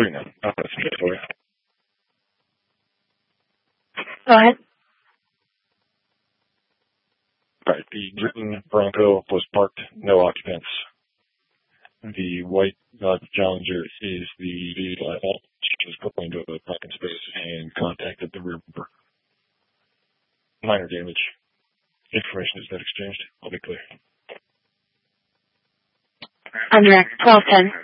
3 now. That's good for you. Go ahead. All right. The green Bronco was parked, no occupants. The white Dodge Challenger is the vehicle. She was put into a parking space and contacted the rear bumper. Minor damage. Information has been exchanged. I'll be clear. Under 1210.